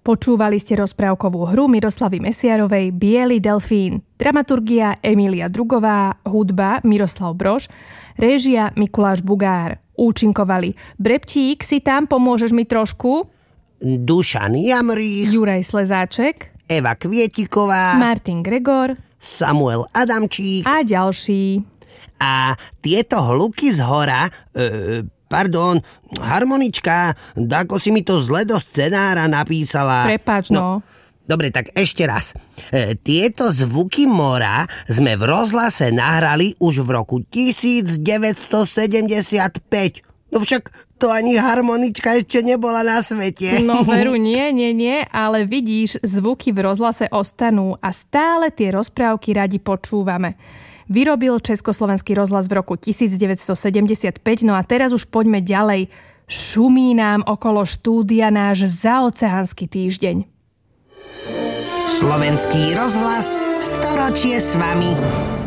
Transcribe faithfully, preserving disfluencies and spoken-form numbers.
Počúvali ste rozprávkovú hru Miroslavy Mesiarovej Biely delfín. Dramaturgia Emília Drugová, hudba Miroslav Brož, réžia Mikuláš Bugár. Účinkovali Breptík, si tam, pomôžeš mi trošku? Dušan Jamrich, Juraj Slezáček, Eva Kvietiková, Martin Gregor, Samuel Adamčík a ďalší. A tieto hluky z hora... E, Pardon, harmonička, dáko si mi to zle do scenára napísala. Prepáč, no. no. Dobre, tak ešte raz. E, tieto zvuky mora sme v rozhlase nahrali už v roku devätnásťsedemdesiatpäť. No však to ani harmonička ešte nebola na svete. No veru, nie, nie, nie, ale vidíš, zvuky v rozhlase ostanú a stále tie rozprávky radi počúvame. Vyrobil Československý rozhlas v roku devätnásťsedemdesiatpäť, no a teraz už poďme ďalej. Šumí nám okolo štúdia náš zaoceánsky týždeň. Slovenský rozhlas, storočie s vami.